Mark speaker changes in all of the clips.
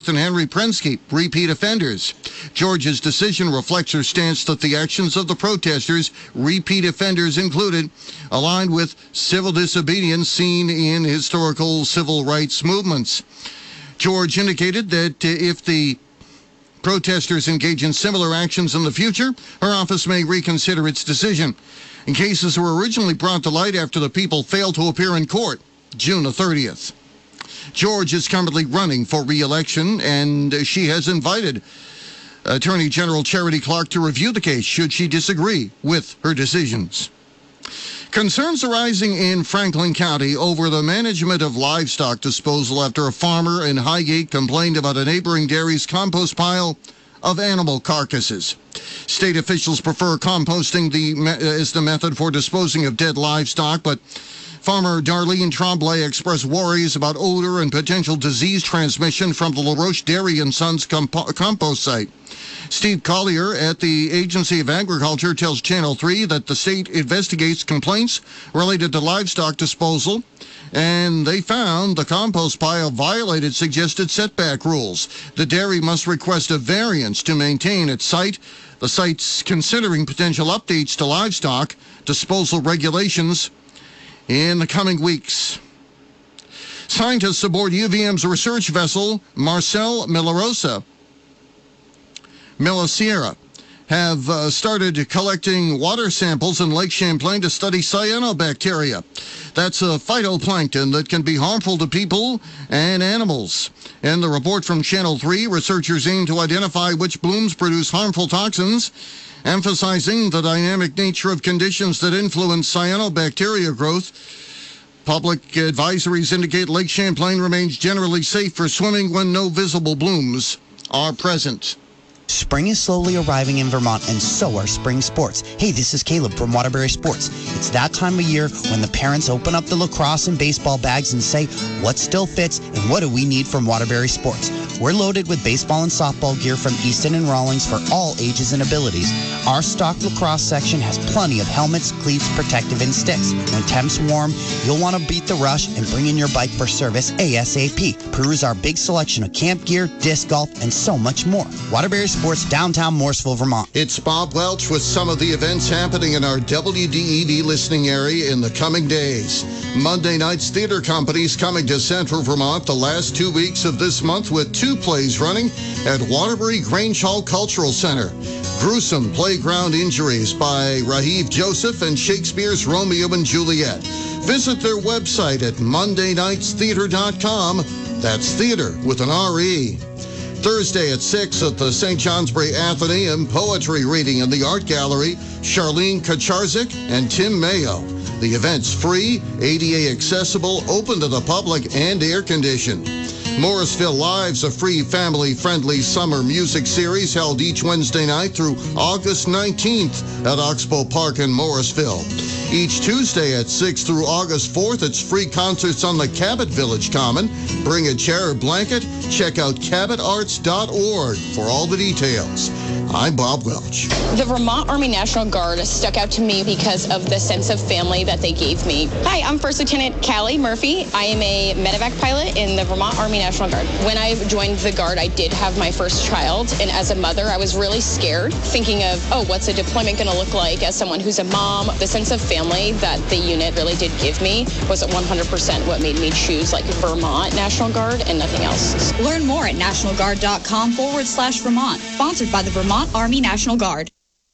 Speaker 1: and Henry Prensky, repeat offenders. Georgia's decision reflects her stance that the actions of the protesters, repeat offenders included, aligned with civil disobedience seen in historical civil rights movements. George indicated that if the protesters engage in similar actions in the future, her office may reconsider its decision. And cases were originally brought to light after the people failed to appear in court, June the 30th. George is currently running for re-election, and she has invited Attorney General Charity Clark to review the case should she disagree with her decisions. Concerns arising in Franklin County over the management of livestock disposal after a farmer in Highgate complained about a neighboring dairy's compost pile of animal carcasses. State officials prefer composting as the method for disposing of dead livestock, but farmer Darlene Tremblay expressed worries about odor and potential disease transmission from the LaRoche Dairy and Sons compost site. Steve Collier at the Agency of Agriculture tells Channel 3 that the state investigates complaints related to livestock disposal, and they found the compost pile violated suggested setback rules. The dairy must request a variance to maintain its site. The site's considering potential updates to livestock disposal regulations in the coming weeks. Scientists aboard UVM's research vessel, Marcel Milosierra, have started collecting water samples in Lake Champlain to study cyanobacteria. That's a phytoplankton that can be harmful to people and animals. In the report from Channel 3, researchers aim to identify which blooms produce harmful toxins, emphasizing the dynamic nature of conditions that influence cyanobacteria growth. Public advisories indicate Lake Champlain remains generally safe for swimming when no visible blooms are present.
Speaker 2: Spring is slowly arriving in Vermont, and so are spring sports. Hey, this is Caleb from Waterbury Sports. It's that time of year when the parents open up the lacrosse and baseball bags and say, what still fits and what do we need from Waterbury Sports? We're loaded with baseball and softball gear from Easton and Rawlings for all ages and abilities. Our stock lacrosse section has plenty of helmets, cleats, protective, and sticks. When temps warm, you'll want to beat the rush and bring in your bike for service ASAP. Peruse our big selection of camp gear, disc golf, and so much more. Waterbury Sports, downtown Morrisville, Vermont.
Speaker 1: It's Bob Welch with some of the events happening in our WDEV listening area in the coming days. Monday night's theater company's coming to Central Vermont the last 2 weeks of this month with 2 plays running at Waterbury Grange Hall Cultural Center. Gruesome Playground Injuries by Raheem Joseph and Shakespeare's Romeo and Juliet. Visit their website at mondaynightstheater.com. That's theater with an R-E. Thursday at 6 at the St. Johnsbury Athenaeum, poetry reading in the Art Gallery, Charlene Kacharzik and Tim Mayo. The event's free, ADA accessible, open to the public, and air-conditioned. Morrisville Live's a free, family-friendly summer music series held each Wednesday night through August 19th at Oxbow Park in Morrisville. Each Tuesday at 6 through August 4th, it's free concerts on the Cabot Village Common. Bring a chair or blanket. Check out cabotarts.org for all the details. I'm Bob Welch.
Speaker 3: The Vermont Army National Guard stuck out to me because of the sense of family that they gave me. Hi, I'm First Lieutenant Callie Murphy. I am a medevac pilot in the Vermont Army National Guard. When I joined the Guard, I did have my first child, and as a mother, I was really scared, thinking of, what's a deployment going to look like as someone who's a mom? The sense of family that the unit really did give me was 100% what made me choose Vermont National Guard and nothing else.
Speaker 4: Learn more at nationalguard.com/Vermont. Sponsored by the Vermont Army National Guard.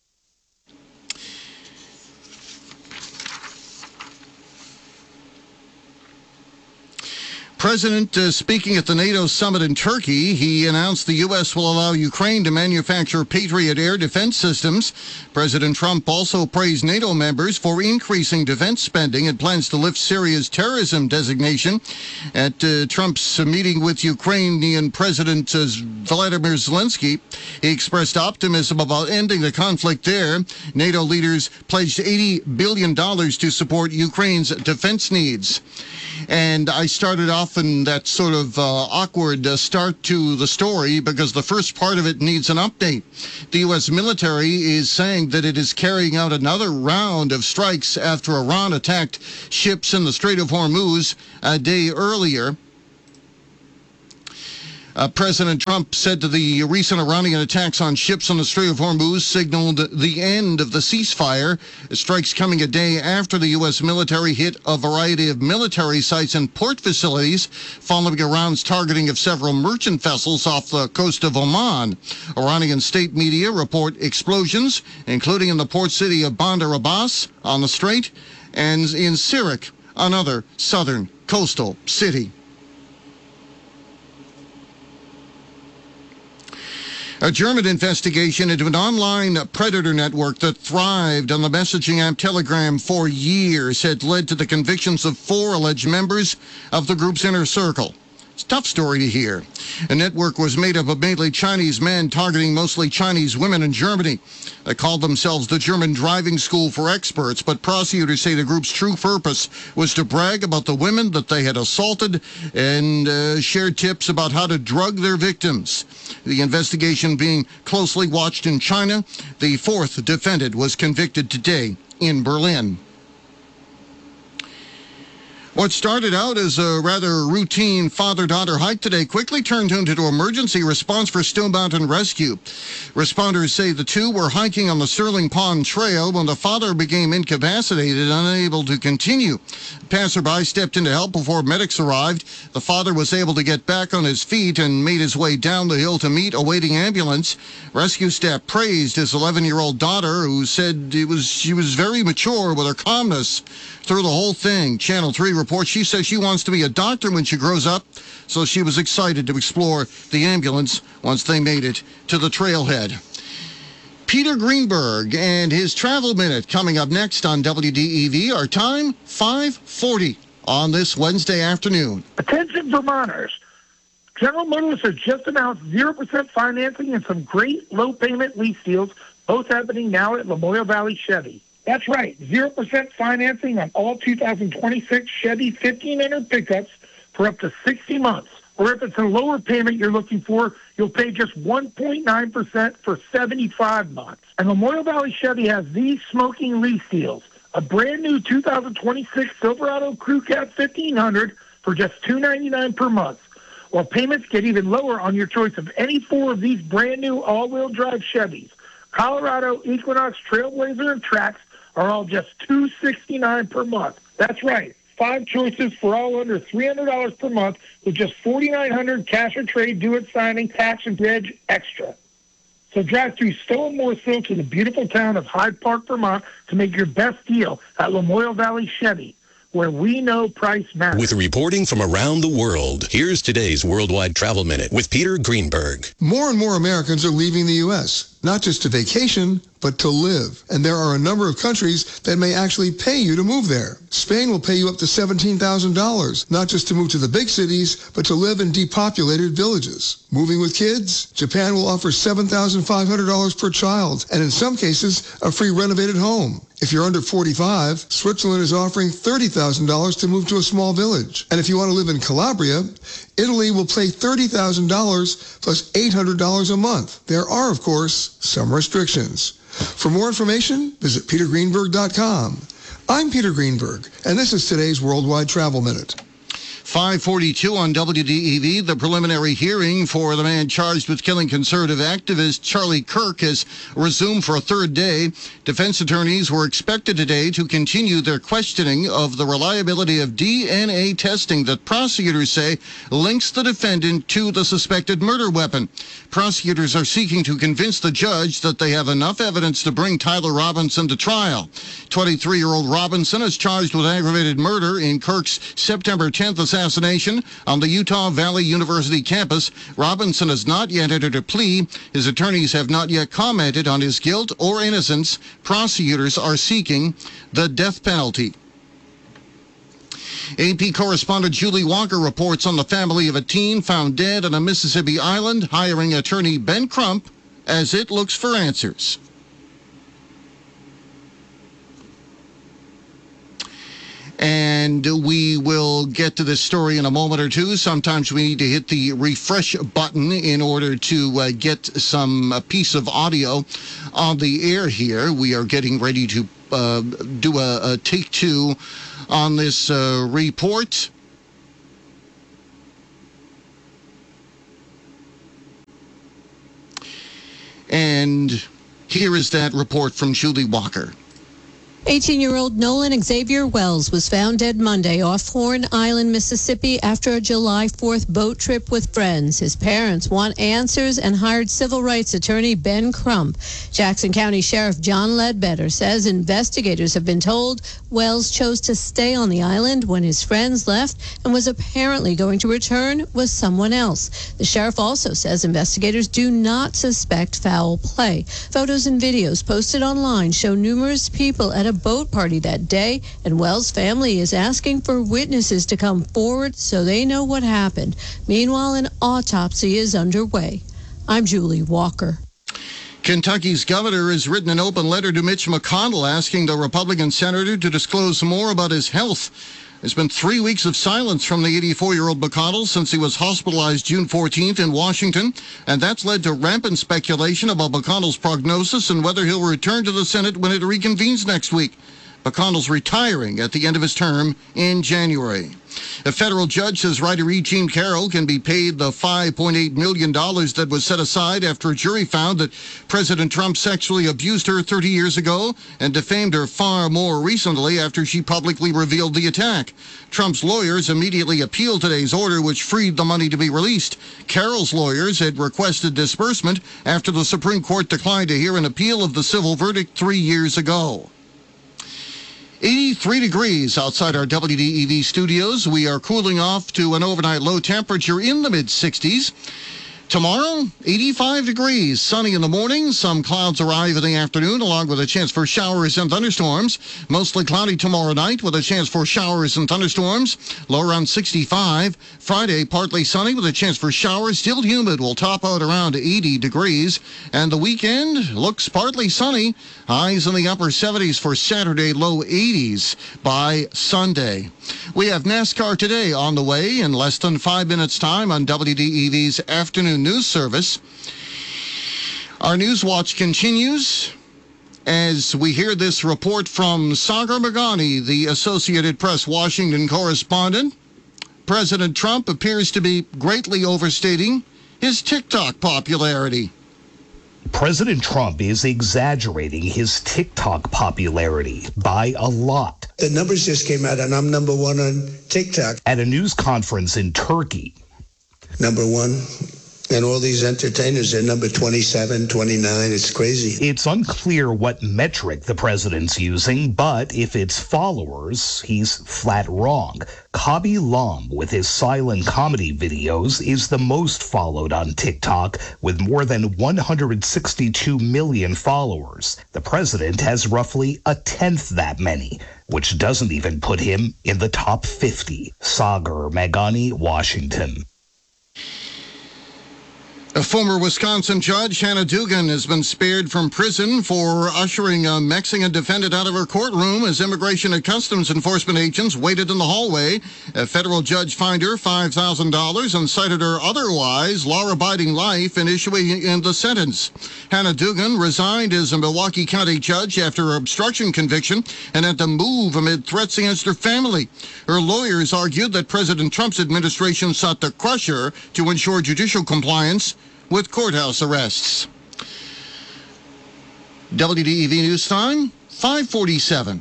Speaker 1: President speaking at the NATO summit in Turkey, he announced the U.S. will allow Ukraine to manufacture Patriot air defense systems. President Trump also praised NATO members for increasing defense spending and plans to lift Syria's terrorism designation. At Trump's meeting with Ukrainian President Vladimir Zelensky, he expressed optimism about ending the conflict there. NATO leaders pledged $80 billion to support Ukraine's defense needs. And I started off in that sort of awkward start to the story because the first part of it needs an update. The U.S. military is saying that it is carrying out another round of strikes after Iran attacked ships in the Strait of Hormuz a day earlier. President Trump said that the recent Iranian attacks on ships on the Strait of Hormuz signaled the end of the ceasefire. Strikes coming a day after the U.S. military hit a variety of military sites and port facilities following Iran's targeting of several merchant vessels off the coast of Oman. Iranian state media report explosions, including in the port city of Bandar Abbas on the strait and in Sirak, another southern coastal city. A German investigation into an online predator network that thrived on the messaging app Telegram for years had led to the convictions of 4 alleged members of the group's inner circle. It's a tough story to hear. The network was made up of mainly Chinese men targeting mostly Chinese women in Germany. They called themselves the German Driving School for Experts, but prosecutors say the group's true purpose was to brag about the women that they had assaulted and shared tips about how to drug their victims. The investigation being closely watched in China. The 4th defendant was convicted today in Berlin. What started out as a rather routine father-daughter hike today quickly turned into emergency response for Stone Mountain Rescue. Responders say the two were hiking on the Sterling Pond Trail when the father became incapacitated and unable to continue. A passerby stepped in to help before medics arrived. The father was able to get back on his feet and made his way down the hill to meet a waiting ambulance. Rescue staff praised his 11-year-old daughter, who said she was very mature with her calmness through the whole thing. Channel 3 reports she says she wants to be a doctor when she grows up, so she was excited to explore the ambulance once they made it to the trailhead. Peter Greenberg and his Travel Minute coming up next on WDEV. Our time, 5:40 on this Wednesday afternoon.
Speaker 5: Attention Vermonters. General Motors has just announced 0% financing and some great low-payment lease deals, both happening now at Lamoille Valley Chevy. That's right, 0% financing on all 2026 Chevy 1500 pickups for up to 60 months. Or if it's a lower payment you're looking for, you'll pay just 1.9% for 75 months. And Lamoille Valley Chevy has these smoking lease deals. A brand new 2026 Silverado Crew Cab 1500 for just $299 per month. While payments get even lower on your choice of any 4 of these brand new all-wheel drive Chevys. Colorado, Equinox, Trailblazer, and Trax are all just $269 per month. That's right, 5 choices for all under $300 per month with just $4,900 cash or trade, do-it signing, tax and reg extra. So drive through Stowe and Morrisville to the beautiful town of Hyde Park, Vermont to make your best deal at Lamoille Valley Chevy, where we know price matters.
Speaker 6: With reporting from around the world, here's today's Worldwide Travel Minute with Peter Greenberg.
Speaker 7: More and more Americans are leaving the U.S., not just to vacation, but to live. And there are a number of countries that may actually pay you to move there. Spain will pay you up to $17,000, not just to move to the big cities, but to live in depopulated villages. Moving with kids, Japan will offer $7,500 per child, and in some cases, a free renovated home. If you're under 45, Switzerland is offering $30,000 to move to a small village. And if you want to live in Calabria, Italy will pay $30,000 plus $800 a month. There are, of course, some restrictions. For more information, visit petergreenberg.com. I'm Peter Greenberg, and this is today's Worldwide Travel Minute.
Speaker 1: 5:42 on WDEV. The preliminary hearing for the man charged with killing conservative activist Charlie Kirk has resumed for a 3rd day. Defense attorneys were expected today to continue their questioning of the reliability of DNA testing that prosecutors say links the defendant to the suspected murder weapon. Prosecutors are seeking to convince the judge that they have enough evidence to bring Tyler Robinson to trial. 23-year-old Robinson is charged with aggravated murder in Kirk's September 10th assassination on the Utah Valley University campus. Robinson has not yet entered a plea. His attorneys have not yet commented on his guilt or innocence. Prosecutors are seeking the death penalty. AP correspondent Julie Walker reports on the family of a teen found dead on a Mississippi island, hiring attorney Ben Crump as it looks for answers. And we will get to this story in a moment or two. Sometimes we need to hit the refresh button in order to get some piece of audio on the air here. We are getting ready to do a take 2 on this report. And here is that report from Julie Walker.
Speaker 8: 18-year-old Nolan Xavier Wells was found dead Monday off Horn Island, Mississippi after a July 4th boat trip with friends. His parents want answers and hired civil rights attorney Ben Crump. Jackson County Sheriff John Ledbetter says investigators have been told Wells chose to stay on the island when his friends left and was apparently going to return with someone else. The sheriff also says investigators do not suspect foul play. Photos and videos posted online show numerous people at a boat party that day, and Wells' family is asking for witnesses to come forward so they know what happened. Meanwhile, an autopsy is underway. I'm Julie Walker.
Speaker 1: Kentucky's governor has written an open letter to Mitch McConnell asking the Republican senator to disclose more about his health. There's been 3 weeks of silence from the 84-year-old McConnell since he was hospitalized June 14th in Washington, and that's led to rampant speculation about McConnell's prognosis and whether he'll return to the Senate when it reconvenes next week. McConnell's retiring at the end of his term in January. A federal judge says writer E. Jean Carroll can be paid the $5.8 million that was set aside after a jury found that President Trump sexually abused her 30 years ago and defamed her far more recently after she publicly revealed the attack. Trump's lawyers immediately appealed today's order, which freed the money to be released. Carroll's lawyers had requested disbursement after the Supreme Court declined to hear an appeal of the civil verdict 3 years ago. 83 degrees outside our WDEV studios. We are cooling off to an overnight low temperature in the mid-60s. Tomorrow, 85 degrees, sunny in the morning. Some clouds arrive in the afternoon, along with a chance for showers and thunderstorms. Mostly cloudy tomorrow night with a chance for showers and thunderstorms. Low around 65. Friday, partly sunny with a chance for showers. Still humid, will top out around 80 degrees. And the weekend looks partly sunny. Highs in the upper 70s for Saturday, low 80s by Sunday. We have NASCAR today on the way in less than 5 minutes' time on WDEV's afternoon news service. Our News Watch continues as we hear this report from Sagar Meghani, the Associated Press Washington correspondent. President Trump appears to be greatly overstating his TikTok popularity.
Speaker 9: President Trump is exaggerating his TikTok popularity by a lot.
Speaker 10: The numbers just came out, and I'm number one on TikTok.
Speaker 9: At a news conference in Turkey.
Speaker 10: Number one. And all these entertainers are number 27, 29. It's crazy.
Speaker 9: It's unclear what metric the president's using, but if it's followers, he's flat wrong. Khaby Lame, with his silent comedy videos, is the most followed on TikTok, with more than 162 million followers. The president has roughly a tenth that many, which doesn't even put him in the top 50. Sagar Meghani, Washington.
Speaker 1: A former Wisconsin judge, Hannah Dugan, has been spared from prison for ushering a Mexican defendant out of her courtroom as Immigration and Customs Enforcement agents waited in the hallway. A federal judge fined her $5,000 and cited her otherwise law-abiding life in issuing the sentence. Hannah Dugan resigned as a Milwaukee County judge after her obstruction conviction and had to move amid threats against her family. Her lawyers argued that President Trump's administration sought to crush her to ensure judicial compliance with courthouse arrests. WDEV News Time, 5:47.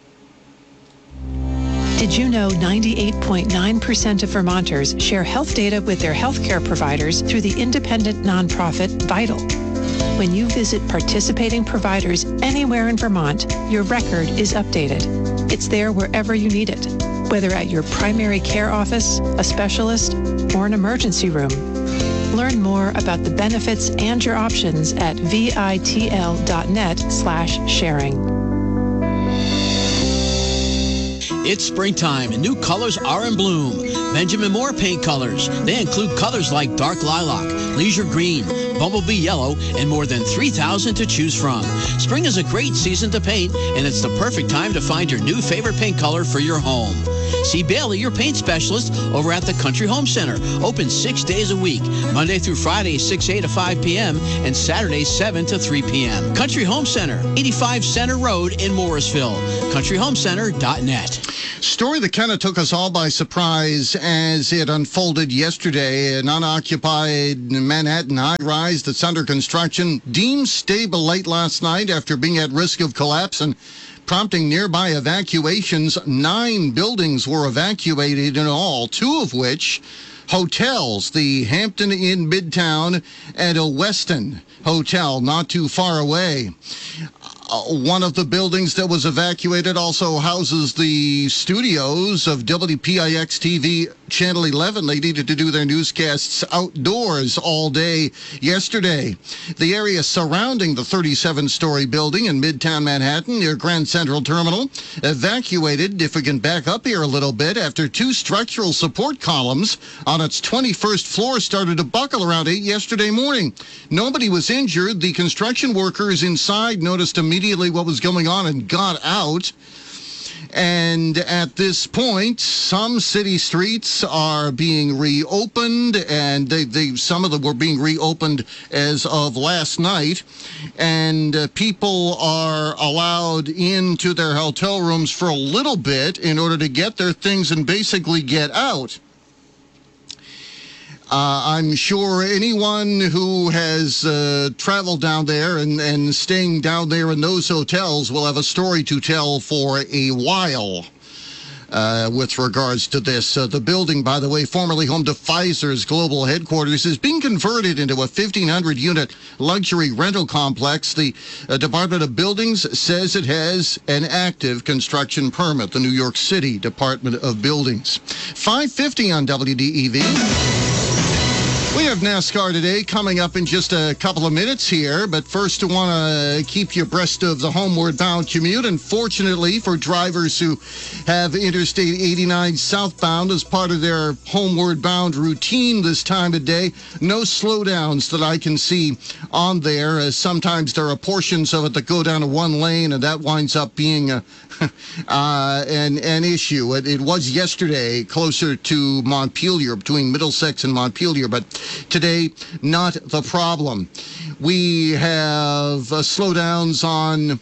Speaker 11: Did you know 98.9% of Vermonters share health data with their healthcare providers through the independent nonprofit Vital? When you visit participating providers anywhere in Vermont, your record is updated. It's there wherever you need it, whether at your primary care office, a specialist, or an emergency room. Learn more about the benefits and your options at vitl.net/sharing.
Speaker 12: It's springtime and new colors are in bloom. Benjamin Moore paint colors. They include colors like dark lilac, leisure green, bumblebee yellow, and more than 3,000 to choose from. Spring is a great season to paint, and it's the perfect time to find your new favorite paint color for your home. See Bailey, your paint specialist, over at the Country Home Center. Open 6 days a week, Monday through Friday, 6 a.m. to 5 p.m., and Saturdays, 7 to 3 p.m. Country Home Center, 85 Center Road in Morrisville. CountryHomeCenter.net.
Speaker 1: Story that kind of took us all by surprise as it unfolded yesterday. An unoccupied Manhattan high-rise that's under construction, deemed stable late last night after being at risk of collapse and prompting nearby evacuations. 9 buildings were evacuated in all, 2 of which hotels, the Hampton Inn Midtown and a Westin Hotel not too far away. One of the buildings that was evacuated also houses the studios of WPIX-TV Channel 11. They needed to do their newscasts outdoors all day yesterday. The area surrounding the 37-story building in Midtown Manhattan near Grand Central Terminal evacuated, if we can back up here a little bit, after 2 structural support columns on its 21st floor started to buckle around 8 yesterday morning. Nobody was injured. The construction workers inside noticed immediately what was going on and got out. And at this point, some city streets are being reopened, and some of them were being reopened as of last night. And people are allowed into their hotel rooms for a little bit in order to get their things and basically get out. I'm sure anyone who has traveled down there and staying down there in those hotels will have a story to tell for a while with regards to this. The building, by the way, formerly home to Pfizer's global headquarters, is being converted into a 1,500-unit luxury rental complex. The Department of Buildings says it has an active construction permit, the New York City Department of Buildings. 5:50 on WDEV. We have NASCAR today coming up in just a couple of minutes here, but first I want to keep you abreast of the homeward bound commute. Unfortunately, for drivers who have Interstate 89 southbound as part of their homeward bound routine this time of day, no slowdowns that I can see on there. Sometimes there are portions of it that go down to one lane, and that winds up being an issue. It was yesterday closer to Montpelier, between Middlesex and Montpelier, but today, not the problem. We have slowdowns on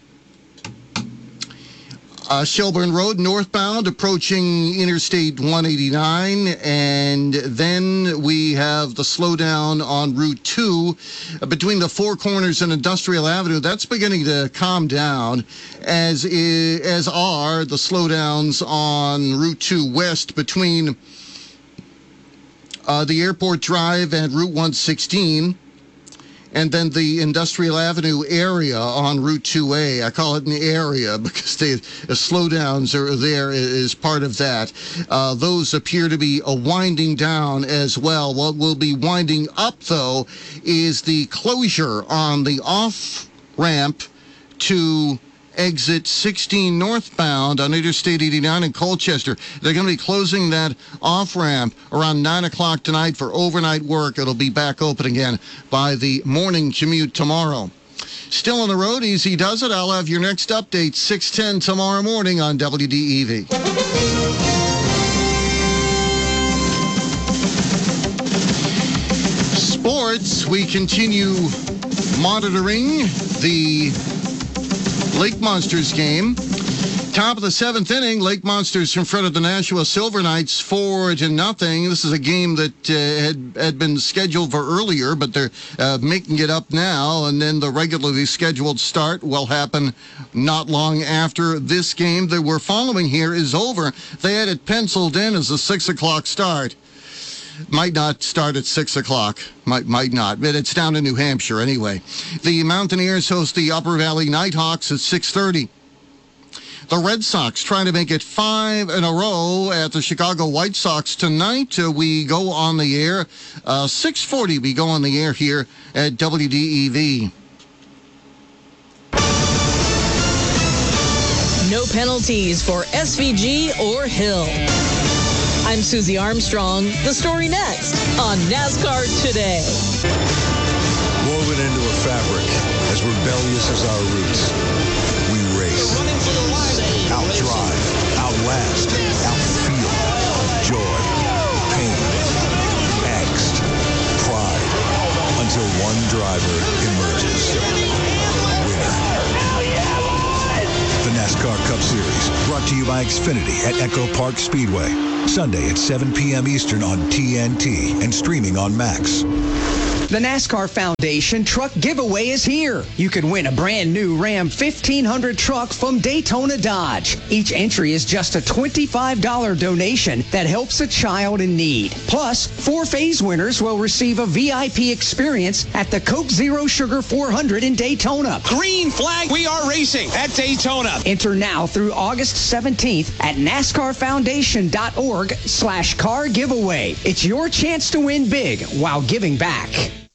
Speaker 1: Shelburne Road northbound approaching Interstate 189, and then we have the slowdown on Route 2 between the Four Corners and Industrial Avenue. That's beginning to calm down, as are the slowdowns on Route 2 west between the Airport Drive and Route 116, and then the Industrial Avenue area on Route 2A. I call it an area because the slowdowns are there as part of that. Those appear to be winding down as well. What will be winding up, though, is the closure on the off-ramp to exit 16 northbound on Interstate 89 in Colchester. They're going to be closing that off-ramp around 9 o'clock tonight for overnight work. It'll be back open again by the morning commute tomorrow. Still on the road, easy does it. I'll have your next update 6:10 tomorrow morning on WDEV. Sports, we continue monitoring the Lake Monsters game. Top of the 7th inning, Lake Monsters confronted the Nashua Silver Knights 4-0. This is a game that had been scheduled for earlier, but they're making it up now. And then the regularly scheduled start will happen not long after this game that we're following here is over. They had it penciled in as a 6 o'clock start. Might not start at 6 o'clock. Might not. But it's down in New Hampshire anyway. The Mountaineers host the Upper Valley Nighthawks at 6:30. The Red Sox trying to make it 5 in a row at the Chicago White Sox tonight. We go on the air. 6:40 we go on the air here at WDEV.
Speaker 13: No penalties for SVG or Hill. I'm Susie Armstrong. The story next on NASCAR Today.
Speaker 14: Woven into a fabric, as rebellious as our roots, we race. Outdrive, outlast, outfeel. one driver emerges. The NASCAR Cup Series, brought to you by Xfinity at Echo Park Speedway. Sunday at 7 p.m. Eastern on TNT and streaming on Max.
Speaker 15: The NASCAR Foundation Truck Giveaway is here. You can win a brand new Ram 1500 truck from Daytona Dodge. Each entry is just a $25 donation that helps a child in need. Plus, 4 phase winners will receive a VIP experience at the Coke Zero Sugar 400 in Daytona.
Speaker 16: Green flag, we are racing at Daytona.
Speaker 15: Enter now through August 17th at NASCARFoundation.org/car giveaway. It's your chance to win big while giving back.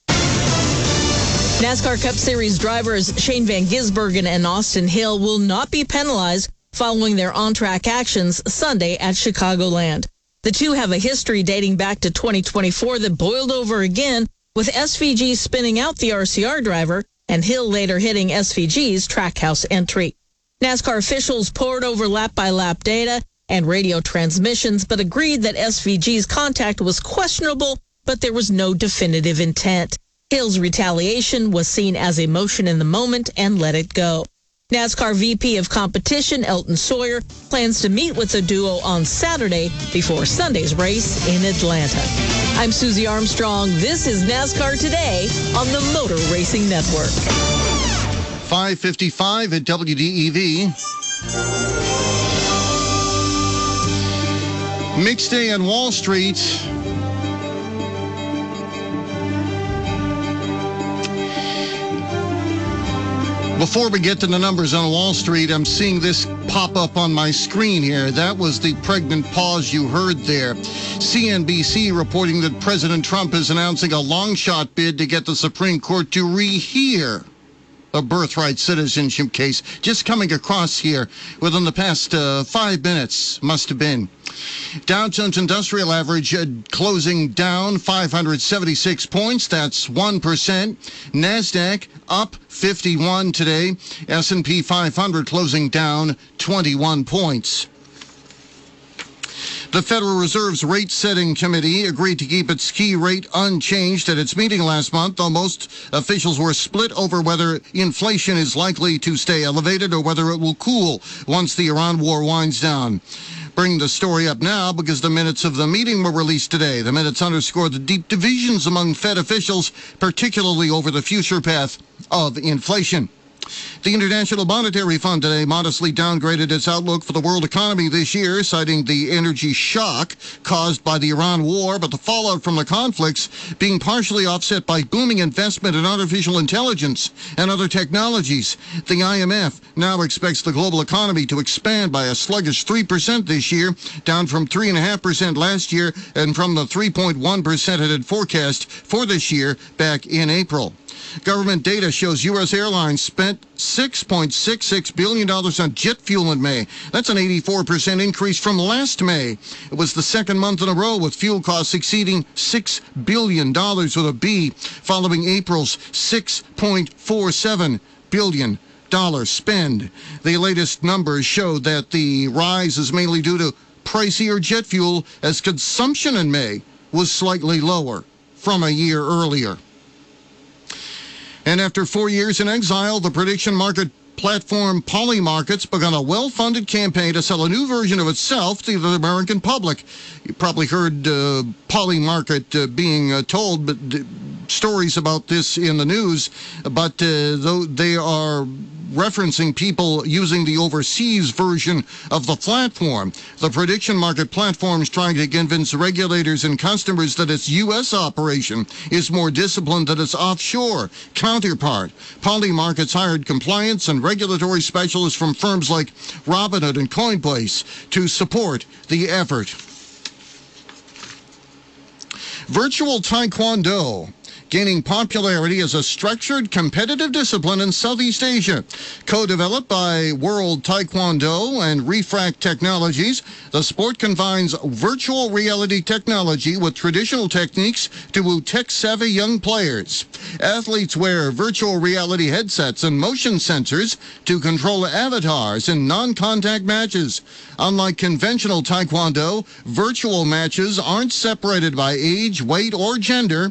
Speaker 13: NASCAR Cup Series drivers Shane Van Gisbergen and Austin Hill will not be penalized following their on-track actions Sunday at Chicagoland. The two have a history dating back to 2024 that boiled over again, with SVG spinning out the RCR driver and Hill later hitting SVG's Trackhouse entry. NASCAR officials pored over lap-by-lap data and radio transmissions, but agreed that SVG's contact was questionable, but there was no definitive intent. Hill's retaliation was seen as a motion in the moment and let it go. NASCAR VP of Competition Elton Sawyer plans to meet with the duo on Saturday before Sunday's race in Atlanta. I'm Susie Armstrong. This is NASCAR Today on the Motor Racing Network.
Speaker 1: 5:55 at WDEV. Mixed day on Wall Street. Before we get to the numbers on Wall Street, I'm seeing this pop up on my screen here. That was the pregnant pause you heard there. CNBC reporting that President Trump is announcing a long-shot bid to get the Supreme Court to rehear a birthright citizenship case. Just coming across here within the past 5 minutes, must have been. Dow Jones Industrial Average closing down 576 points. That's 1%. NASDAQ up 51 today. S&P 500 closing down 21 points. The Federal Reserve's rate-setting committee agreed to keep its key rate unchanged at its meeting last month, though most officials were split over whether inflation is likely to stay elevated or whether it will cool once the Iran war winds down. Bring the story up now because the minutes of the meeting were released today. The minutes underscore the deep divisions among Fed officials, particularly over the future path of inflation. The International Monetary Fund today modestly downgraded its outlook for the world economy this year, citing the energy shock caused by the Iran war, but the fallout from the conflicts being partially offset by booming investment in artificial intelligence and other technologies. The IMF now expects the global economy to expand by a sluggish 3% this year, down from 3.5% last year and from the 3.1% it had forecast for this year back in April. Government data shows U.S. airlines spent $6.66 billion on jet fuel in May. That's an 84% increase from last May. It was the second month in a row with fuel costs exceeding $6 billion with a B, following April's $6.47 billion spend. The latest numbers show that the rise is mainly due to pricier jet fuel, as consumption in May was slightly lower from a year earlier. And after 4 years in exile, the prediction market platform Polymarket's begun a well-funded campaign to sell a new version of itself to the American public. You probably heard Polymarket being told stories about this in the news, but though they are referencing people using the overseas version of the platform. The prediction market platform is trying to convince regulators and customers that its U.S. operation is more disciplined than its offshore counterpart. Polymarket's hired compliance and regulatory specialists from firms like Robinhood and Coinbase to support the effort. Virtual Taekwondo gaining popularity as a structured competitive discipline in Southeast Asia. Co-developed by World Taekwondo and Refract Technologies, the sport combines virtual reality technology with traditional techniques to woo tech-savvy young players. Athletes wear virtual reality headsets and motion sensors to control avatars in non-contact matches. Unlike conventional Taekwondo, virtual matches aren't separated by age, weight, or gender.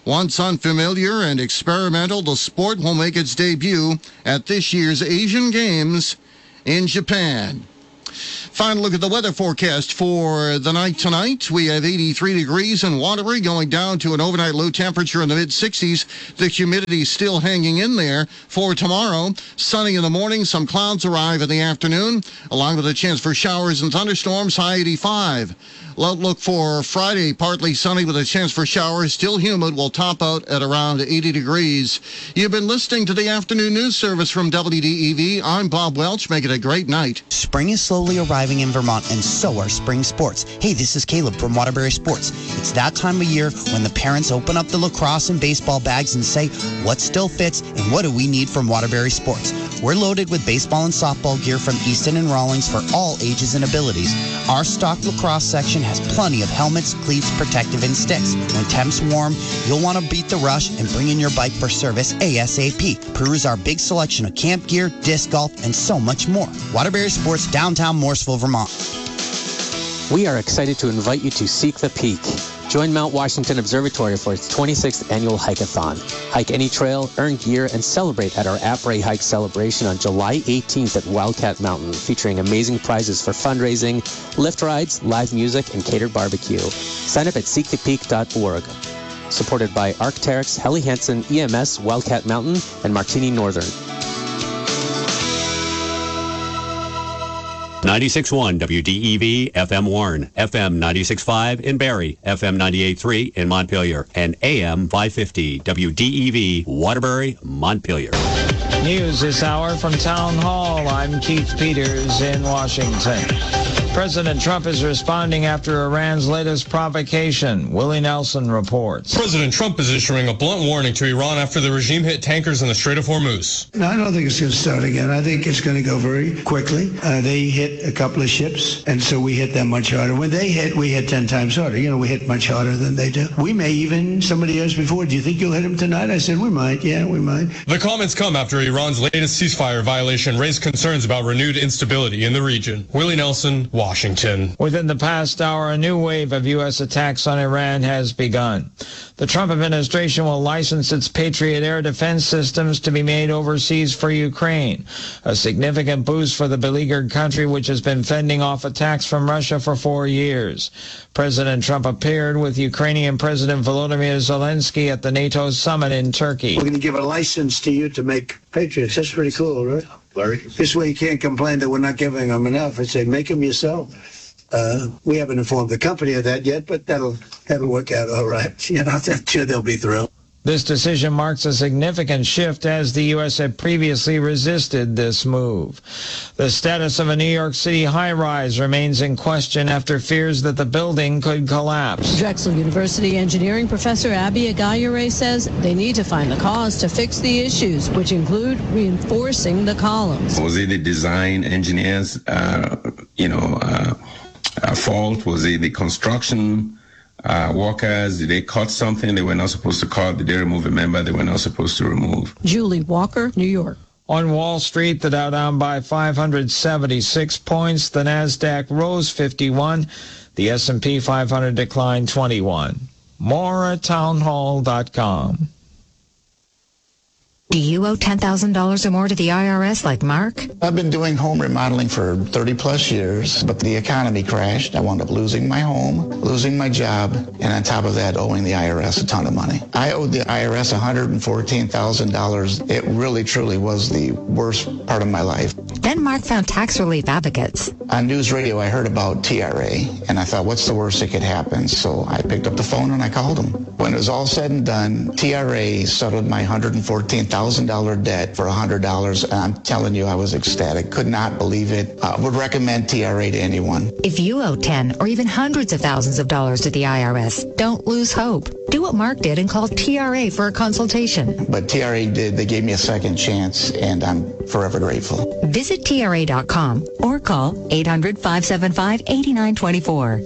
Speaker 1: Once unfamiliar and experimental, the sport will make its debut at this year's Asian Games in Japan. Final look at the weather forecast for the night tonight. We have 83 degrees in Waterbury, going down to an overnight low temperature in the mid-60s. The humidity still hanging in there. For tomorrow, sunny in the morning, some clouds arrive in the afternoon, along with a chance for showers and thunderstorms, high 85. Outlook for Friday, partly sunny with a chance for showers, still humid, will top out at around 80 degrees. You've been listening to the afternoon news service from WDEV. I'm Bob Welch. Make it a great night.
Speaker 2: Spring is slowly arriving in Vermont, and so are spring sports. Hey, this is Caleb from Waterbury Sports. It's that time of year when the parents open up the lacrosse and baseball bags and say, what still fits and what do we need from Waterbury Sports? We're loaded with baseball and softball gear from Easton and Rawlings for all ages and abilities. Our stock lacrosse section has plenty of helmets, cleats, protective, and sticks. When temps warm, you'll want to beat the rush and bring in your bike for service ASAP. Peruse our big selection of camp gear, disc golf, and so much more. Waterbury Sports, downtown Morrisville, Vermont.
Speaker 17: We are excited to invite you to Seek the Peak. Join Mount Washington Observatory for its 26th annual hike-a-thon. Hike any trail, earn gear, and celebrate at our Après Hike celebration on July 18th at Wildcat Mountain, featuring amazing prizes for fundraising, lift rides, live music, and catered barbecue. Sign up at seekthepeak.org. Supported by Arc'teryx, Helly Hansen, EMS, Wildcat Mountain, and Martini Northern.
Speaker 18: 96.1 WDEV FM Warren, FM 96.5 in Barrie, FM 98.3 in Montpelier, and AM 550 WDEV Waterbury, Montpelier.
Speaker 19: News this hour from Town Hall. I'm Keith Peters in Washington. President Trump is responding after Iran's latest provocation. Willie Nelson reports.
Speaker 20: President Trump is issuing a blunt warning to Iran after the regime hit tankers in the Strait of Hormuz.
Speaker 10: No, I don't think it's going to start again. I think it's going to go very quickly. They hit a couple of ships, and so we hit them much harder. When they hit, we hit 10 times harder. You know, we hit much harder than they do. We may even, somebody asked before, do you think you'll hit them tonight? I said, we might. Yeah, we might.
Speaker 20: The comments come after Iran's latest ceasefire violation raised concerns about renewed instability in the region. Willie Nelson, Washington.
Speaker 19: Within the past hour, a new wave of U.S. attacks on Iran has begun. The Trump administration will license its Patriot air defense systems to be made overseas for Ukraine, a significant boost for the beleaguered country, which has been fending off attacks from Russia for 4 years. President Trump appeared with Ukrainian President Volodymyr Zelensky at the NATO summit in Turkey.
Speaker 10: We're going to give a license to you to make Patriots. That's pretty cool, right? Larry? This way you can't complain that we're not giving them enough. I say, make them yourself. We haven't informed the company of that yet, but that'll work out all right. You know, I'm sure they'll be thrilled.
Speaker 19: This decision marks a significant shift as the U.S. had previously resisted this move. The status of a New York City high-rise remains in question after fears that the building could collapse.
Speaker 8: Drexel University engineering professor Abby Agayure says they need to find the cause to fix the issues, which include reinforcing the columns.
Speaker 21: Was it the design engineers, fault? Was it the construction workers? Did they cut something they were not supposed to cut? Did they remove a member they were not supposed to remove?
Speaker 8: Julie Walker, New York.
Speaker 19: On Wall Street, the Dow down by 576 points. The Nasdaq rose 51. The S&P 500 declined 21. More at townhall.com.
Speaker 22: Do you owe $10,000 or more to the IRS like Mark?
Speaker 23: I've been doing home remodeling for 30 plus years, but the economy crashed. I wound up losing my home, losing my job, and on top of that, owing the IRS a ton of money. I owed the IRS $114,000. It really, truly was the worst part of my life.
Speaker 22: Then Mark found tax relief advocates.
Speaker 23: On news radio, I heard about TRA, and I thought, what's the worst that could happen? So I picked up the phone and I called them. When it was all said and done, TRA settled my $114,000 debt for $100, and I'm telling you, I was ecstatic. Could not believe it. Would recommend TRA to anyone.
Speaker 22: If you owe 10 or even hundreds of thousands of dollars to the IRS, don't lose hope. Do what Mark did and call TRA for a consultation.
Speaker 23: But TRA did. They gave me a second chance, and I'm forever grateful.
Speaker 22: Visit TRA.com or call 800-575-8924.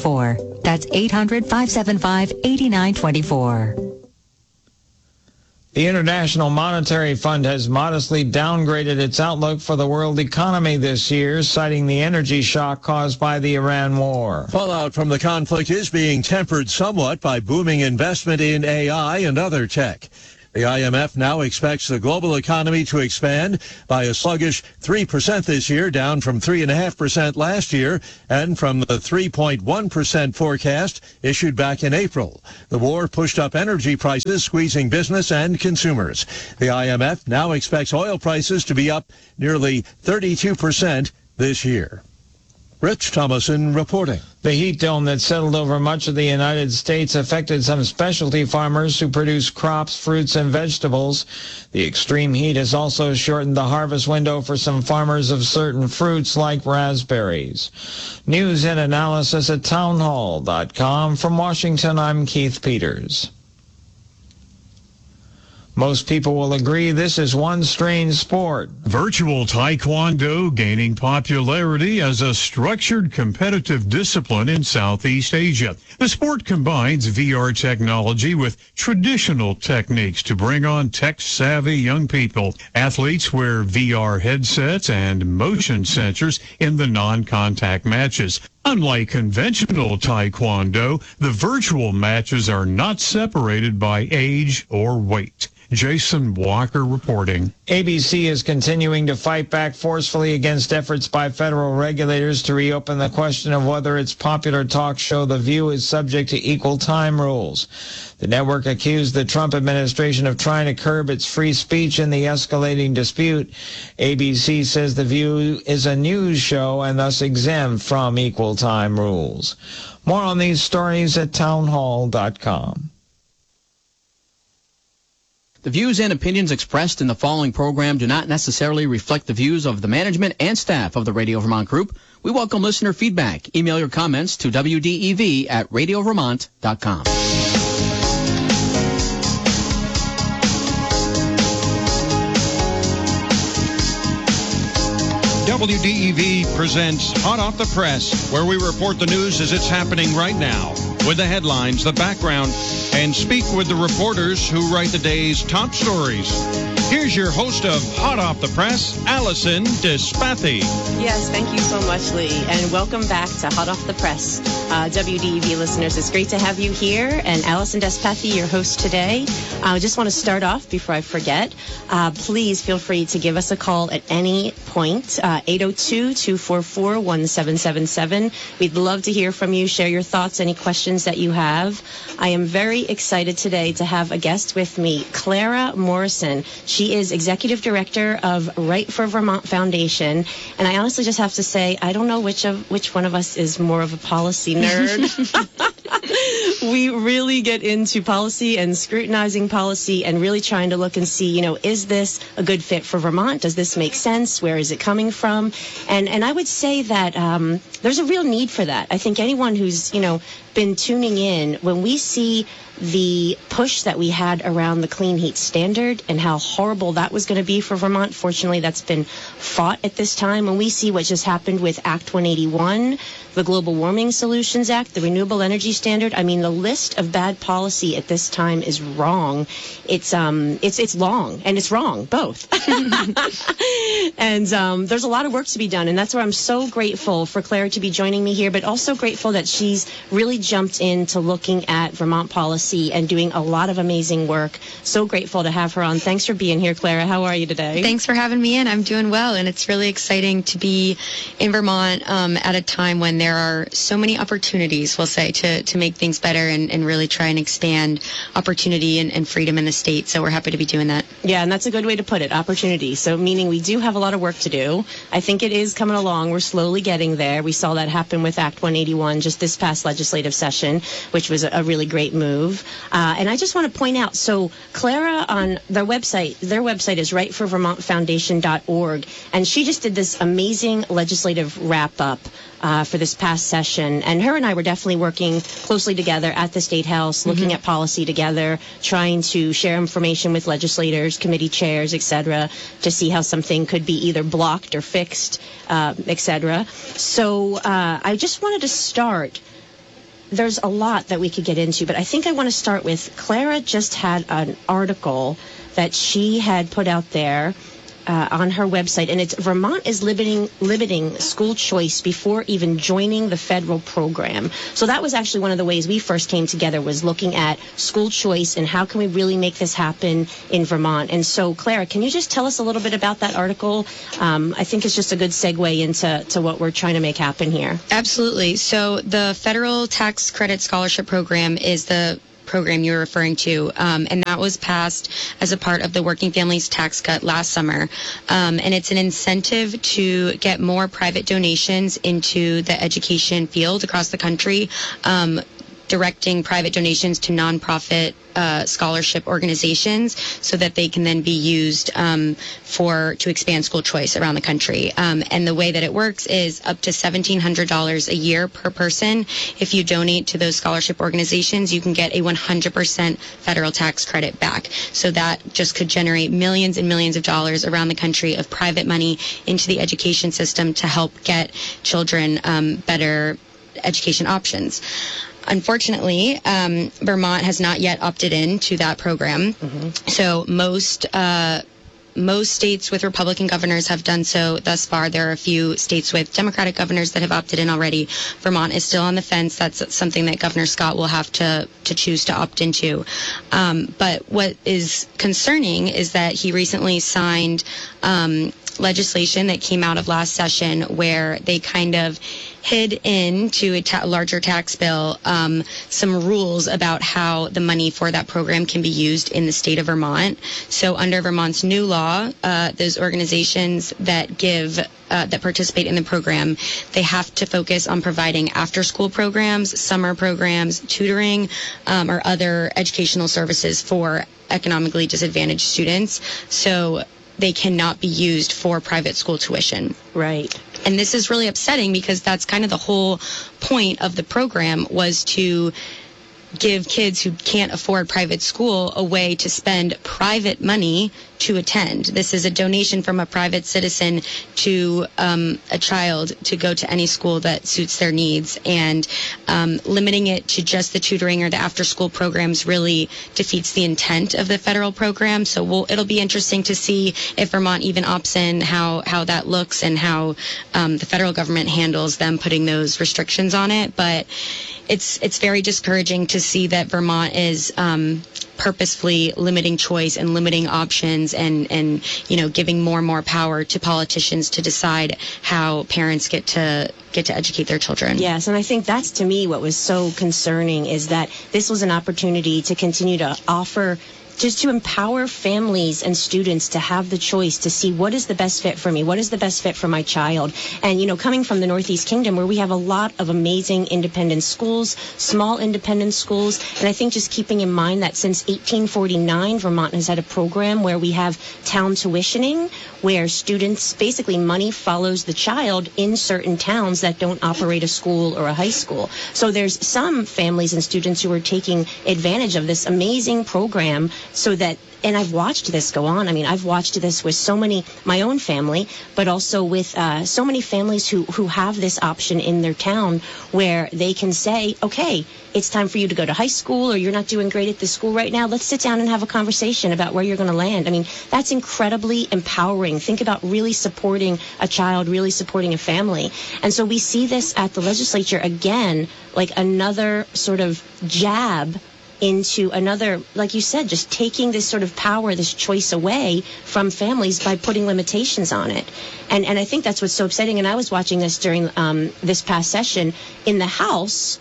Speaker 22: 800-575-8924. That's 800-575-8924.
Speaker 19: The International Monetary Fund has modestly downgraded its outlook for the world economy this year, citing the energy shock caused by the Iran war.
Speaker 3: Fallout from the conflict is being tempered somewhat by booming investment in AI and other tech. The IMF now expects the global economy to expand by a sluggish 3% this year, down from 3.5% last year and from the 3.1% forecast issued back in April. The war pushed up energy prices, squeezing business and consumers. The IMF now expects oil prices to be up nearly 32% this year. Rich Thomason reporting.
Speaker 19: The heat dome that settled over much of the United States affected some specialty farmers who produce crops, fruits, and vegetables. The extreme heat has also shortened the harvest window for some farmers of certain fruits like raspberries. News and analysis at townhall.com. From Washington, I'm Keith Peters. Most people will agree this is one strange sport.
Speaker 4: Virtual Taekwondo gaining popularity as a structured competitive discipline in Southeast Asia. The sport combines VR technology with traditional techniques to bring on tech-savvy young people. Athletes wear VR headsets and motion sensors in the non-contact matches. Unlike conventional Taekwondo, the virtual matches are not separated by age or weight. Jason Walker reporting.
Speaker 19: ABC is continuing to fight back forcefully against efforts by federal regulators to reopen the question of whether its popular talk show The View is subject to equal time rules. The network accused the Trump administration of trying to curb its free speech in the escalating dispute. ABC says The View is a news show and thus exempt from equal time rules. More on these stories at townhall.com.
Speaker 12: The views and opinions expressed in the following program do not necessarily reflect the views of the management and staff of the Radio Vermont Group. We welcome listener feedback. Email your comments to wdev@radiovermont.com.
Speaker 5: WDEV presents Hot Off the Press, where we report the news as it's happening right now, with the headlines, the background, and speak with the reporters who write the day's top stories. Here's your host of Hot Off the Press, Allison Despathy.
Speaker 24: Yes, thank you so much, Lee, and welcome back to Hot Off the Press. WDEV listeners, it's great to have you here, and Allison Despathy, your host today. I just want to start off before I forget. Please feel free to give us a call at any point, 802-244-1777. We'd love to hear from you, share your thoughts, any questions that you have. I am very excited today to have a guest with me, Clara Morrison. She is Executive Director of Right for Vermont Foundation, and I honestly just have to say, I don't know which one of us is more of a policy nerd. We really get into policy and scrutinizing policy and really trying to look and see, is this a good fit for Vermont? Does this make sense? Where is it coming from? And I would say that there's a real need for that. I think anyone who's, been tuning in, when we see the push that we had around the clean heat standard and how horrible that was going to be for Vermont, fortunately that's been fought at this time. When we see what just happened with Act 181, the Global Warming Solutions Act, the Renewable Energy Standard, the list of bad policy at this time is wrong. It's long and it's wrong, both. And there's a lot of work to be done, and that's where I'm so grateful for Clara to be joining me here, but also grateful that she's really jumped into looking at Vermont policy and doing a lot of amazing work. So grateful to have her on. Thanks for being here, Clara. How are you today?
Speaker 25: Thanks for having me in. I'm doing well, and it's really exciting to be in Vermont at a time when there are so many opportunities, we'll say, to make things better and really try and expand opportunity and freedom in the state. So we're happy to be doing that.
Speaker 24: Yeah, and that's a good way to put it, opportunity. So meaning we do have a lot of work to do. I think it is coming along. We're slowly getting there. We saw that happen with Act 181 just this past legislative session, which was a really great move. And I just want to point out, so Clara on their website is rightforvermontfoundation.org, and she just did this amazing legislative wrap-up for this past session. And her and I were definitely working closely together at the State House, looking at policy together, trying to share information with legislators, committee chairs, etc., to see how something could be either blocked or fixed, etc. So I just wanted to start. There's a lot that we could get into, but I think I want to start with Clara just had an article that she had put out there on her website, and it's Vermont is limiting school choice before even joining the federal program. So that was actually one of the ways we first came together, was looking at school choice and how can we really make this happen in Vermont. And so, Clara, can you just tell us a little bit about that article? I think it's just a good segue into what we're trying to make happen here.
Speaker 25: Absolutely. So the Federal Tax Credit Scholarship Program is the program you're referring to, and that was passed as a part of the Working Families Tax Cut last summer, and it's an incentive to get more private donations into the education field across the country, directing private donations to nonprofit scholarship organizations so that they can then be used to expand school choice around the country. And the way that it works is up to $1,700 a year per person. If you donate to those scholarship organizations, you can get a 100% federal tax credit back. So that just could generate millions and millions of dollars around the country of private money into the education system to help get children better education options. Unfortunately, Vermont has not yet opted in to that program. So most states with Republican governors have done so thus far. There are a few states with Democratic governors that have opted in already. Vermont is still on the fence. That's something that Governor Scott will have to choose to opt into. But what is concerning is that he recently signed legislation that came out of last session where they kind of hid into a larger tax bill some rules about how the money for that program can be used in the state of Vermont. So under Vermont's new law, those organizations that that participate in the program, they have to focus on providing after-school programs, summer programs, tutoring, or other educational services for economically disadvantaged students. So they cannot be used for private school tuition.
Speaker 24: Right.
Speaker 25: And this is really upsetting because that's kind of the whole point of the program, was to give kids who can't afford private school a way to spend private money to attend. This is a donation from a private citizen to a child to go to any school that suits their needs, and limiting it to just the tutoring or the after-school programs really defeats the intent of the federal program. So it'll be interesting to see if Vermont even opts in, how that looks, and how the federal government handles them putting those restrictions on it. But it's very discouraging to see that Vermont is purposefully limiting choice and limiting options, and giving more and more power to politicians to decide how parents get to educate their children.
Speaker 24: Yes, and I think that's, to me, what was so concerning, is that this was an opportunity to continue to offer, just to empower families and students to have the choice to see what is the best fit for me, what is the best fit for my child. And, coming from the Northeast Kingdom, where we have a lot of amazing independent schools, small independent schools, and I think just keeping in mind that since 1849, Vermont has had a program where we have town tuitioning, where students, basically money follows the child in certain towns that don't operate a school or a high school. So there's some families and students who are taking advantage of this amazing program, so that, and I've watched this go on. I mean, I've watched this with my own family, but also with so many families who have this option in their town, where they can say, okay, it's time for you to go to high school, or you're not doing great at this school right now. Let's sit down and have a conversation about where you're going to land. I mean, that's incredibly empowering. Think about really supporting a child, really supporting a family. And so we see this at the legislature again, like another sort of jab into another, like you said, just taking this sort of power, this choice away from families by putting limitations on it. And I think that's what's so upsetting. And I was watching this during this past session in the House.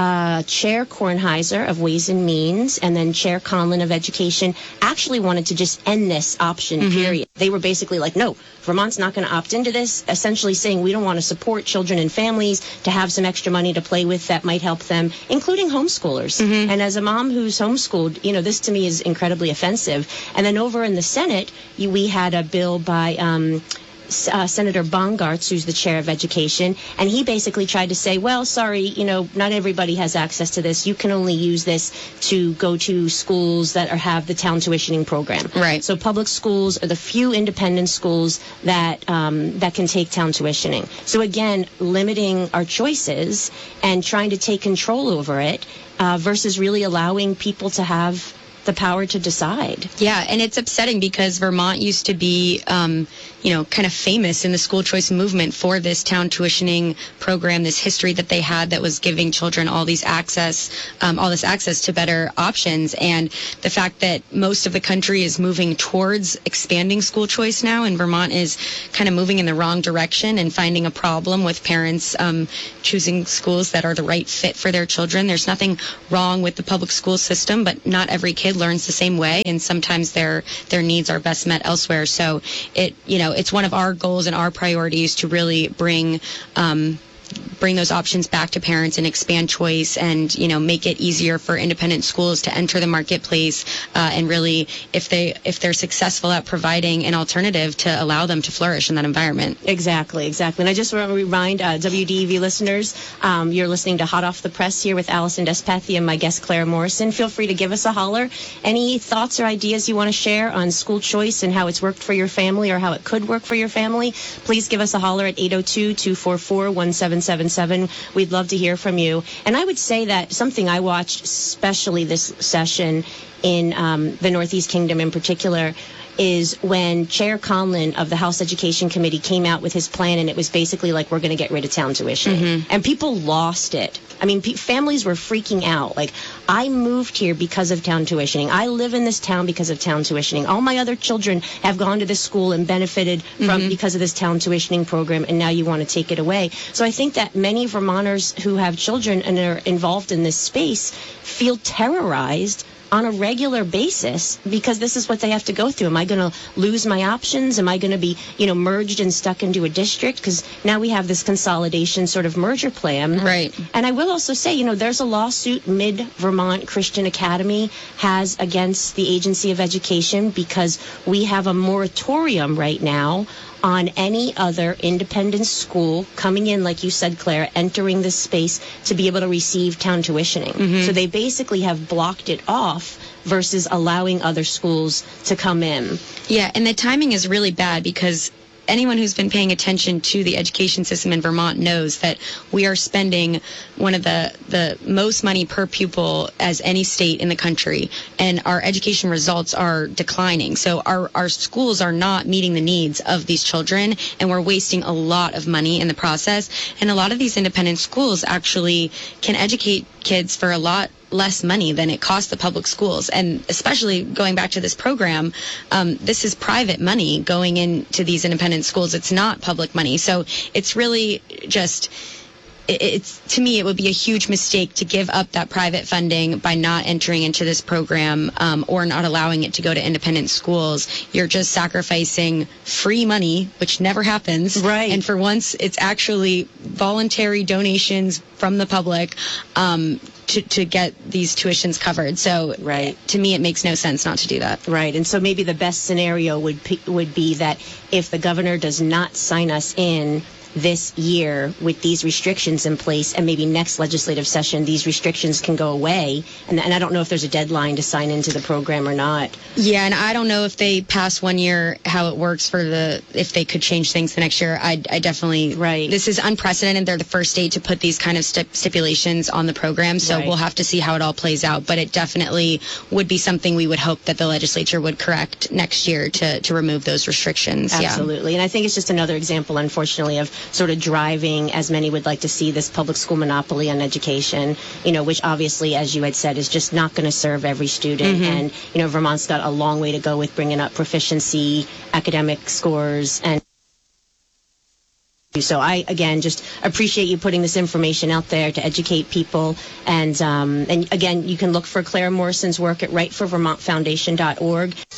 Speaker 24: Chair Kornheiser of Ways and Means and then Chair Conlon of Education actually wanted to just end this option, period. They were basically like, no, Vermont's not going to opt into this, essentially saying we don't want to support children and families to have some extra money to play with that might help them, including homeschoolers. And as a mom who's homeschooled, this to me is incredibly offensive. And then over in the Senate, we had a bill by Senator Bongartz, who's the chair of education, and he basically tried to say, well, sorry, not everybody has access to this. You can only use this to go to schools that have the town tuitioning program.
Speaker 25: Right.
Speaker 24: So public schools are the few independent schools that can take town tuitioning. So again, limiting our choices and trying to take control over it versus really allowing people to have the power to decide.
Speaker 25: Yeah, and it's upsetting because Vermont used to be, kind of famous in the school choice movement for this town tuitioning program, this history that they had that was giving children all this access to better options. And the fact that most of the country is moving towards expanding school choice now, and Vermont is kind of moving in the wrong direction and finding a problem with parents choosing schools that are the right fit for their children. There's nothing wrong with the public school system, but not every kid learns the same way, and sometimes their needs are best met elsewhere. So it's one of our goals and our priorities to really bring those options back to parents and expand choice and, make it easier for independent schools to enter the marketplace and really, if they're successful at providing an alternative, to allow them to flourish in that environment.
Speaker 24: Exactly. And I just want to remind WDEV listeners, you're listening to Hot Off the Press here with Allison Despathy and my guest Claire Morrison. Feel free to give us a holler. Any thoughts or ideas you want to share on school choice and how it's worked for your family or how it could work for your family, please give us a holler at 802-244-1777. We'd love to hear from you. And I would say that something I watched, especially this session in the Northeast Kingdom in particular, is when Chair Conlon of the House Education Committee came out with his plan, and it was basically like, we're going to get rid of town tuition. Mm-hmm. And people lost it. I mean, families were freaking out. Like, I moved here because of town tuitioning. I live in this town because of town tuitioning. All my other children have gone to this school and benefited from because of this town tuitioning program, and now you want to take it away. So I think that many Vermonters who have children and are involved in this space feel terrorized on a regular basis because this is what they have to go through. Am I going to lose my options? Am I going to be, merged and stuck into a district? Because now we have this consolidation sort of merger plan.
Speaker 25: Right.
Speaker 24: And I will also say, there's a lawsuit Mid-Vermont Christian Academy has against the Agency of Education because we have a moratorium right now on any other independent school coming in, like you said, Claire, entering this space to be able to receive town tuitioning. Mm-hmm. So they basically have blocked it off versus allowing other schools to come in.
Speaker 25: Yeah, and the timing is really bad because anyone who's been paying attention to the education system in Vermont knows that we are spending one of the most money per pupil as any state in the country, and our education results are declining. So our schools are not meeting the needs of these children, and we're wasting a lot of money in the process. And a lot of these independent schools actually can educate kids for a lot less money than it costs the public schools. And especially going back to this program, this is private money going into these independent schools. It's not public money. So it's really just, to me, it would be a huge mistake to give up that private funding by not entering into this program or not allowing it to go to independent schools. You're just sacrificing free money, which never happens.
Speaker 24: Right.
Speaker 25: And for once, it's actually voluntary donations from the public to get these tuitions covered. So to me, it makes no sense not to do that.
Speaker 24: Right. And so maybe the best scenario would be that if the governor does not sign us in this year with these restrictions in place, and maybe next legislative session these restrictions can go away, and I don't know if there's a deadline to sign into the program or not.
Speaker 25: Yeah, and I don't know if they pass 1 year how it works for if they could change things the next year. I definitely this is unprecedented. They're the first state to put these kind of stipulations on the program, so we'll have to see how it all plays out, but it definitely would be something we would hope that the legislature would correct next year to remove those restrictions.
Speaker 24: Absolutely. And I think it's just another example, unfortunately, of sort of driving, as many would like to see, this public school monopoly on education, which obviously, as you had said, is just not going to serve every student. And, Vermont's got a long way to go with bringing up proficiency, academic scores, and so I, again, just appreciate you putting this information out there to educate people. And again, you can look for Claire Morrison's work at rightforvermontfoundation.org.